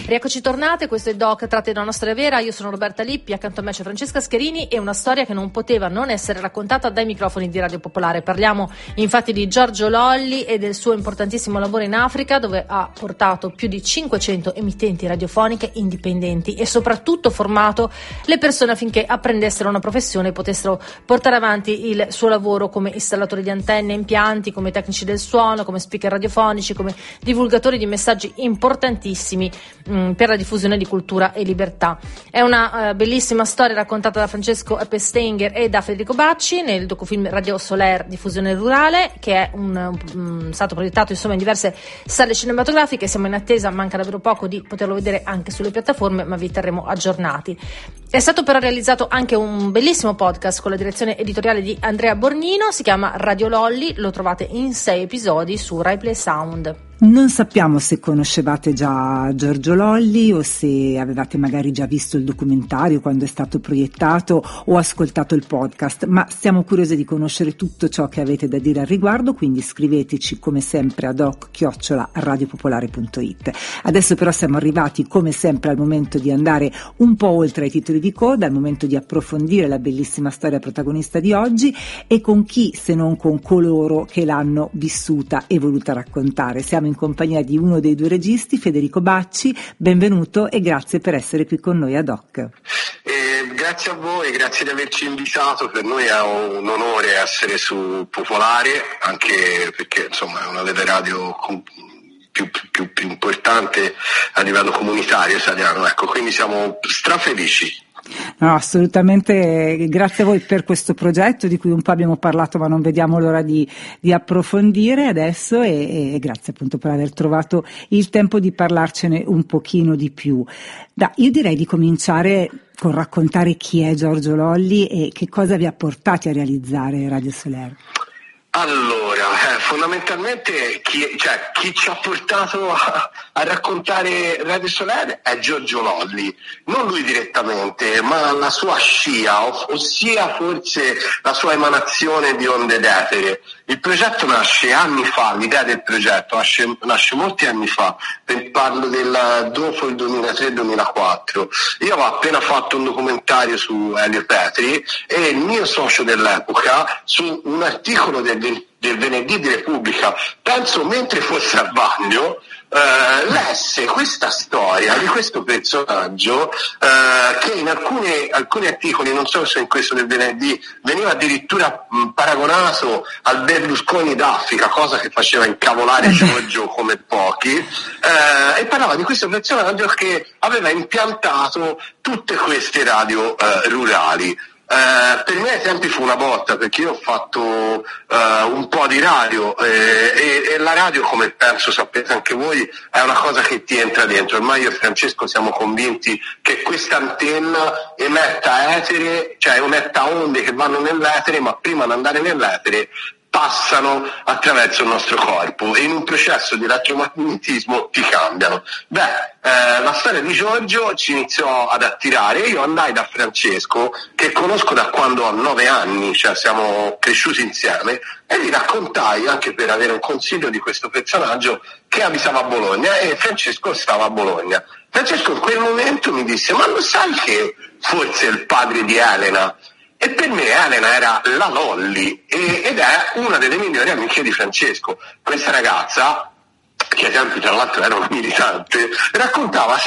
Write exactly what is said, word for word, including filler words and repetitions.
Rieccoci tornate, questo è Doc, tratti da una storia vera. Io sono Roberta Lippi, accanto a me c'è Francesca Scherini e una storia che non poteva non essere raccontata dai microfoni di Radio Popolare. Parliamo infatti di Giorgio Lolli e del suo importantissimo lavoro in Africa, dove ha portato più di cinquecento emittenti radiofoniche indipendenti e soprattutto formato le persone affinché apprendessero una professione e potessero portare avanti il suo lavoro come installatori di antenne, impianti, come tecnici del suono, come speaker radiofonici, come divulgatori di messaggi importantissimi mh, per la diffusione di cultura e libertà. È una uh, bellissima storia raccontata da Francesco Pestenger e da Federico Bacci nel docufilm Radio Soler Diffusione Rurale, che è un, um, stato proiettato insomma in diverse sale cinematografiche. Siamo in attesa, manca davvero poco, di poterlo vedere anche sulle piattaforme, ma vi terremo aggiornati. È stato però realizzato anche un bellissimo podcast con la direzione editoriale di Andrea Bornino, si chiama Radio Lolli, lo trovate in sei episodi su Rai Play Sound. Non sappiamo se conoscevate già Giorgio Lolli o se avevate magari già visto il documentario quando è stato proiettato o ascoltato il podcast, ma siamo curiosi di conoscere tutto ciò che avete da dire al riguardo, quindi scriveteci come sempre a doc chiocciola radiopopolare punto it. Adesso però siamo arrivati come sempre al momento di andare un po' oltre ai titoli di coda, al momento di approfondire la bellissima storia protagonista di oggi e con chi se non con coloro che l'hanno vissuta e voluta raccontare. Siamo in compagnia di uno dei due registi, Federico Bacci. Benvenuto e grazie per essere qui con noi ad Hoc. Eh, grazie a voi, grazie di averci invitato. Per noi è un onore essere su Popolare, anche perché insomma è una delle radio con... Più, più, più importante a livello comunitario italiano, ecco, quindi siamo strafelici. No, assolutamente, grazie a voi per questo progetto di cui un po' abbiamo parlato, ma non vediamo l'ora di, di approfondire adesso e, e grazie appunto per aver trovato il tempo di parlarcene un pochino di più. Da, io direi di cominciare con raccontare chi è Giorgio Lolli e che cosa vi ha portati a realizzare Radio Soler. Allora, eh, fondamentalmente chi, cioè, chi ci ha portato a, a raccontare Radio Soler è Giorgio Lolli, non lui direttamente, ma la sua scia, ossia forse la sua emanazione di onde d'etere. Il progetto nasce anni fa, l'idea del progetto nasce, nasce molti anni fa, parlo del dopo il duemilatré duemilaquattro. Io avevo appena fatto un documentario su Elio Petri e il mio socio dell'epoca, su un articolo del del Venerdì di Repubblica, penso mentre fosse al bagno, eh, lesse questa storia di questo personaggio eh, che in alcuni, alcuni articoli, non so se in questo del Venerdì, veniva addirittura mh, paragonato al Berlusconi d'Africa, cosa che faceva incavolare Giorgio come pochi, eh, e parlava di questo personaggio che aveva impiantato tutte queste radio eh, rurali. Uh, per me ai tempi fu una botta, perché io ho fatto uh, un po' di radio eh, e, e la radio, come penso sapete anche voi, è una cosa che ti entra dentro. Ormai io e Francesco siamo convinti che questa antenna emetta etere, cioè emetta onde che vanno nell'etere, ma prima di andare nell'etere passano attraverso il nostro corpo e in un processo di elettromagnetismo ti cambiano. Beh, eh, la storia di Giorgio ci iniziò ad attirare. Io andai da Francesco, che conosco da quando ho nove anni, cioè siamo cresciuti insieme, e gli raccontai, anche per avere un consiglio di questo personaggio, che abitava a Bologna e Francesco stava a Bologna. Francesco in quel momento mi disse: ma lo sai che forse è il padre di Elena? E per me Elena era la Lolli e, ed è una delle migliori amiche di Francesco. Questa ragazza, che ai tempi tra l'altro era una militante, raccontava